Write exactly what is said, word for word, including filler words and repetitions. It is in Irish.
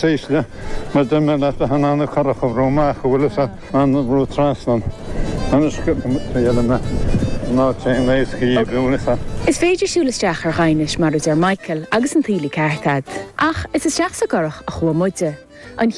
seisle mar de me let han an karach of Roma chwile sa an ro translan. An skip me ná chain leisci búna. Is féidir siúlasteach ar ghainis mar ar Michael agus an tíli ceartad. Ach is is seach sa gorach a chua muide. An